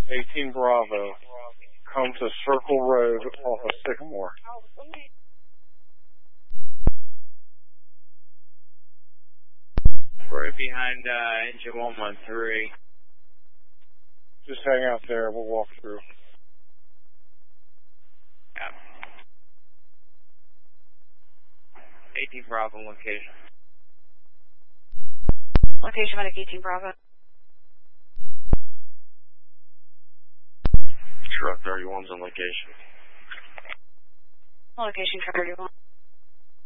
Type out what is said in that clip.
18 Bravo. Come to Circle Road off of Sycamore. Right behind engine 113. Just hang out there. We'll walk through. Yeah. 18 Bravo location. Location medic 18 Bravo. Truck 31's on location. Location truck 31.